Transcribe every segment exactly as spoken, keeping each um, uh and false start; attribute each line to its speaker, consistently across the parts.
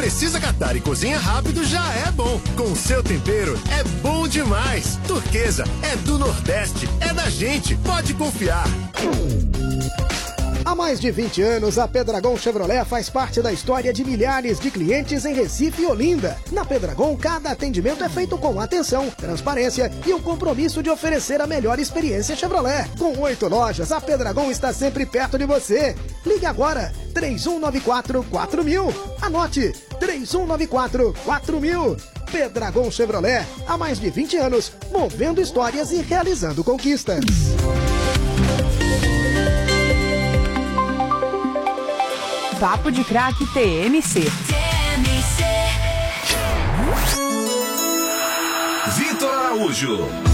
Speaker 1: precisa catar e cozinha rápido já é bom. Com seu tempero é bom demais. Turquesa é do Nordeste, é da gente, pode confiar.
Speaker 2: Há mais de vinte anos, a Pedragon Chevrolet faz parte da história de milhares de clientes em Recife e Olinda. Na Pedragon, cada atendimento é feito com atenção, transparência e o compromisso de oferecer a melhor experiência Chevrolet. Com oito lojas, a Pedragon está sempre perto de você. Ligue agora, três um nove quatro, quatro mil. Anote, três um nove quatro, quatro mil. Pedragon Chevrolet, há mais de vinte anos, movendo histórias e realizando conquistas.
Speaker 3: Papo de Craque T M C.
Speaker 4: Vitor Araújo.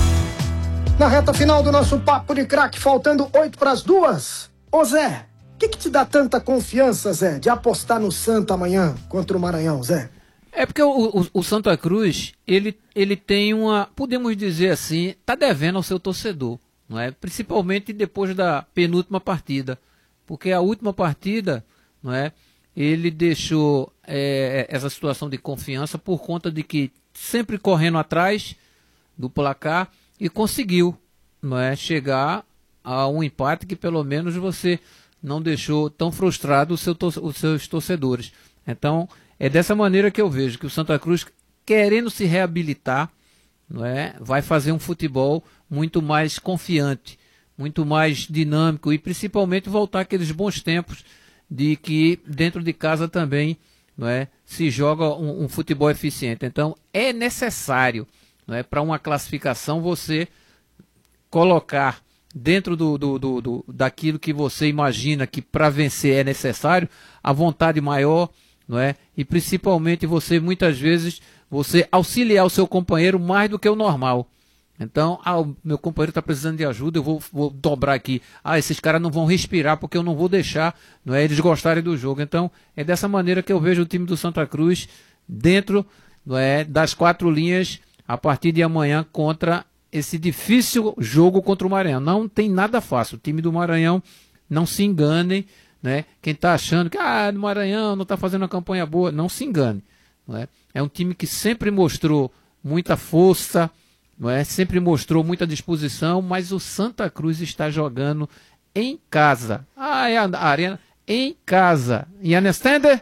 Speaker 2: Na reta final do nosso Papo de Craque, faltando oito para as duas. Ô Zé, o que, que te dá tanta confiança, Zé, de apostar no Santa amanhã contra o Maranhão, Zé?
Speaker 5: É porque o, o, o Santa Cruz, ele, ele tem uma, podemos dizer assim, tá devendo ao seu torcedor, não é? Principalmente depois da penúltima partida, porque a última partida, não é? Ele deixou é, essa situação de confiança por conta de que sempre correndo atrás do placar e conseguiu, não é, chegar a um empate que pelo menos você não deixou tão frustrado o seu, os seus torcedores. Então é dessa maneira que eu vejo que o Santa Cruz, querendo se reabilitar, não é, vai fazer um futebol muito mais confiante, muito mais dinâmico e principalmente voltar àqueles bons tempos de que dentro de casa também, não é, se joga um, um futebol eficiente. Então é necessário, não é, para uma classificação você colocar dentro do, do, do, do, daquilo que você imagina que para vencer é necessário, a vontade maior, não é, e principalmente você muitas vezes você auxiliar o seu companheiro mais do que o normal. Então, ah, o meu companheiro está precisando de ajuda, eu vou, vou dobrar aqui. Ah, esses caras não vão respirar porque eu não vou deixar, não é, eles gostarem do jogo. Então, é dessa maneira que eu vejo o time do Santa Cruz dentro, não é, das quatro linhas a partir de amanhã contra esse difícil jogo contra o Maranhão. Não tem nada fácil. O time do Maranhão, não se enganem, né? Quem está achando que ah, o Maranhão não está fazendo uma campanha boa, não se engane. Não é? É um time que sempre mostrou muita força, não é? Sempre mostrou muita disposição, mas o Santa Cruz está jogando em casa. Ah, é a arena em casa. E understand?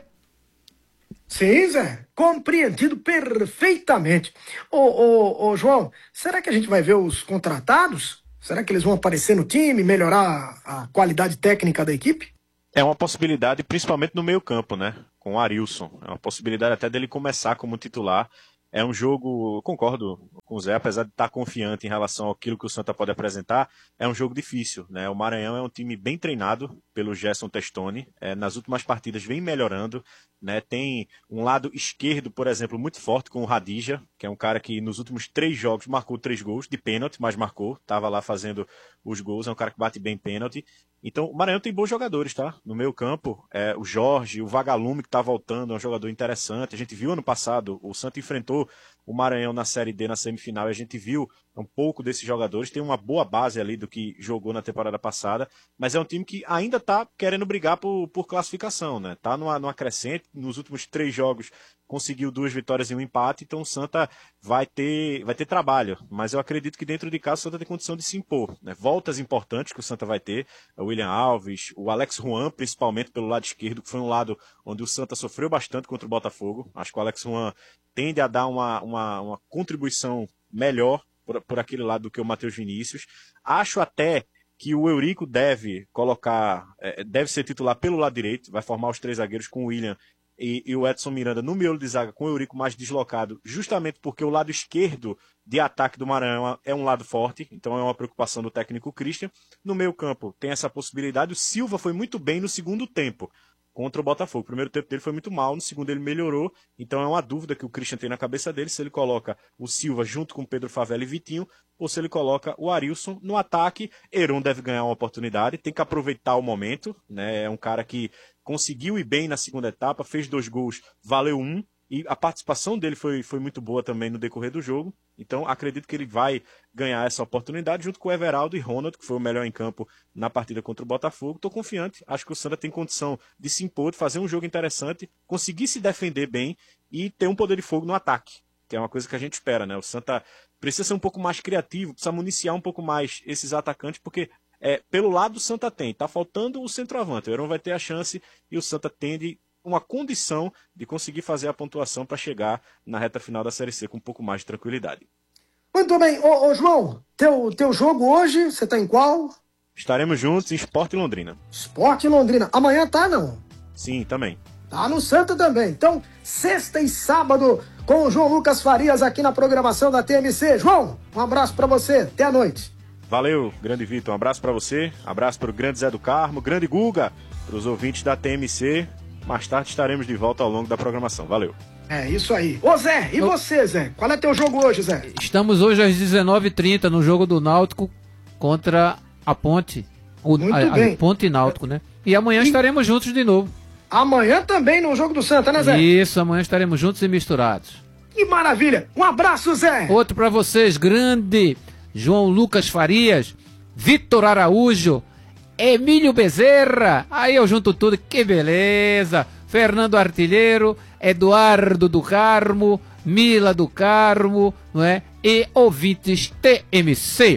Speaker 2: Sim, Zé, compreendido perfeitamente. Ô, ô, ô, João, será que a gente vai ver os contratados? Será que eles vão aparecer no time, melhorar a qualidade técnica da equipe?
Speaker 6: É uma possibilidade, principalmente no meio campo, né? Com o Arilson. É uma possibilidade até dele começar como titular. É um jogo, eu concordo com o Zé, apesar de estar confiante em relação àquilo que o Santa pode apresentar, é um jogo difícil, né? O Maranhão é um time bem treinado pelo Gerson Testoni, é, nas últimas partidas vem melhorando, né? Tem um lado esquerdo, por exemplo, muito forte com o Radija, que é um cara que nos últimos três jogos marcou três gols de pênalti, mas marcou, estava lá fazendo os gols, é um cara que bate bem pênalti. Então o Maranhão tem bons jogadores, tá? No meio campo, é, o Jorge, o Vagalume que está voltando, é um jogador interessante. A gente viu ano passado, o Santa enfrentou o Maranhão na Série D, na semifinal, e a gente viu um pouco desses jogadores, tem uma boa base ali do que jogou na temporada passada, mas é um time que ainda tá querendo brigar por, por classificação, né? Tá numa, numa crescente, nos últimos três jogos conseguiu duas vitórias e um empate, então o Santa vai ter, vai ter trabalho, mas eu acredito que dentro de casa o Santa tem condição de se impor, né? Voltas importantes que o Santa vai ter, o William Alves, o Alex Juan, principalmente pelo lado esquerdo, que foi um lado onde o Santa sofreu bastante contra o Botafogo. Acho que o Alex Juan tende a dar uma, uma, uma contribuição melhor por, por aquele lado do que o Matheus Vinícius. Acho até que o Eurico deve colocar, deve ser titular pelo lado direito, vai formar os três zagueiros com o William e, e o Edson Miranda no miolo de zaga, com o Eurico mais deslocado, justamente porque o lado esquerdo de ataque do Maranhão é um lado forte, então é uma preocupação do técnico Christian. No meio campo tem essa possibilidade, o Silva foi muito bem no segundo tempo contra o Botafogo. O primeiro tempo dele foi muito mal, no segundo ele melhorou, então é uma dúvida que o Christian tem na cabeça dele, se ele coloca o Silva junto com o Pedro Favela e Vitinho, ou se ele coloca o Arilson no ataque. Heron deve ganhar uma oportunidade, tem que aproveitar o momento, né? É um cara que conseguiu ir bem na segunda etapa, fez dois gols, valeu um, e a participação dele foi, foi muito boa também no decorrer do jogo. Então, acredito que ele vai ganhar essa oportunidade junto com o Everaldo e Ronald, que foi o melhor em campo na partida contra o Botafogo. Estou confiante, acho que o Santa tem condição de se impor, de fazer um jogo interessante, conseguir se defender bem e ter um poder de fogo no ataque, que é uma coisa que a gente espera, né? O Santa precisa ser um pouco mais criativo, precisa municiar um pouco mais esses atacantes, porque é, pelo lado o Santa tem, está faltando o centroavante, o Heron vai ter a chance e o Santa tende uma condição de conseguir fazer a pontuação para chegar na reta final da Série C com um pouco mais de tranquilidade.
Speaker 2: Muito bem. Ô, ô João, teu, teu jogo hoje, você tá em qual?
Speaker 6: Estaremos juntos em Sport e Londrina.
Speaker 2: Sport e Londrina. Amanhã tá, não?
Speaker 6: Sim, também.
Speaker 2: Tá no Santa também. Então, sexta e sábado com o João Lucas Farias aqui na programação da T M C. João, um abraço para você. Até a noite.
Speaker 6: Valeu, grande Vitor. Um abraço para você. Abraço para o grande Zé do Carmo, grande Guga, para os ouvintes da T M C. Mais tarde estaremos de volta ao longo da programação. Valeu.
Speaker 2: É isso aí. Ô Zé, e você, Zé? Qual é teu jogo hoje, Zé?
Speaker 5: Estamos hoje às dezenove e trinta no jogo do Náutico contra a Ponte. O,
Speaker 2: Muito
Speaker 5: a,
Speaker 2: bem.
Speaker 5: a Ponte Náutico, né? E amanhã e... estaremos juntos de novo.
Speaker 2: Amanhã também no jogo do Santa, né, Zé?
Speaker 5: Isso, amanhã estaremos juntos e misturados.
Speaker 2: Que maravilha. Um abraço, Zé.
Speaker 5: Outro pra vocês, grande João Lucas Farias, Vitor Araújo, Emílio Bezerra, aí eu junto tudo, que beleza, Fernando Artilheiro, Eduardo do Carmo, Mila do Carmo, não é? E ouvintes T M C.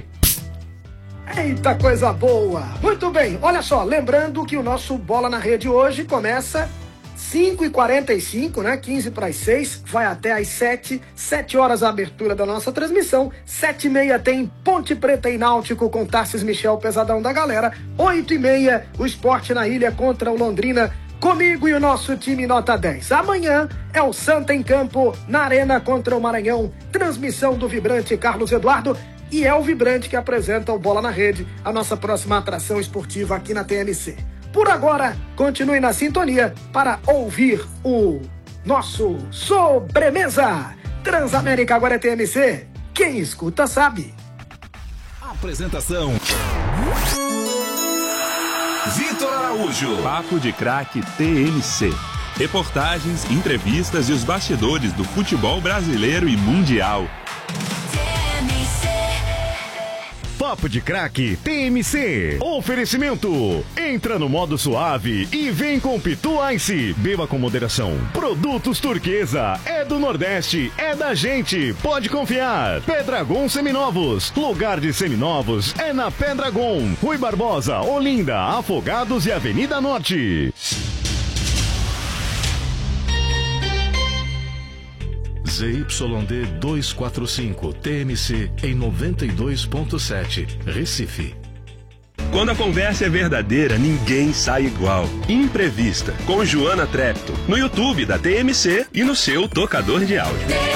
Speaker 2: Eita, coisa boa! Muito bem, olha só, lembrando que o nosso Bola na Rede hoje começa cinco e quarenta e cinco, né? quinze para as seis, vai até às sete, sete horas a abertura da nossa transmissão, sete e meia tem Ponte Preta e Náutico com Tarsis Michel, pesadão da galera, oito e meia o Sport na Ilha contra o Londrina, comigo e o nosso time nota dez. Amanhã é o Santa em campo na Arena contra o Maranhão, transmissão do vibrante Carlos Eduardo, e é o Vibrante que apresenta o Bola na Rede, a nossa próxima atração esportiva aqui na T M C. Por agora, continue na sintonia para ouvir o nosso Sobremesa. Transamérica agora é T M C. Quem escuta sabe.
Speaker 4: Apresentação: Vitor Araújo.
Speaker 7: Papo de Craque T M C. Reportagens, entrevistas e os bastidores do futebol brasileiro e mundial.
Speaker 8: Papo de Craque T M C. Oferecimento. Entra no modo suave e vem com Pitu Ice. Beba com moderação. Produtos Turquesa. É do Nordeste. É da gente. Pode confiar. Pedragon Seminovos. Lugar de seminovos é na Pedragon. Rui Barbosa, Olinda, Afogados e Avenida Norte. Z Y D duzentos e quarenta e cinco T M C em noventa e dois ponto sete, Recife.
Speaker 7: Quando a conversa é verdadeira, ninguém sai igual. Imprevista, com Joana Trepto, no YouTube da T M C e no seu tocador de áudio.